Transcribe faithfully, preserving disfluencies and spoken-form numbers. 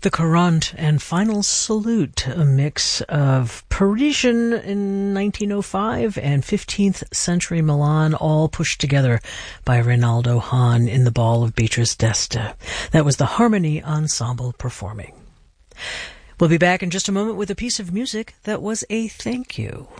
The Courante and Final Salute, a mix of Parisian in nineteen oh five and fifteenth century Milan, all pushed together by Reynaldo Hahn in the Ball of Beatrice d'Este. That was the Harmony Ensemble performing. We'll be back in just a moment with a piece of music that was a thank you.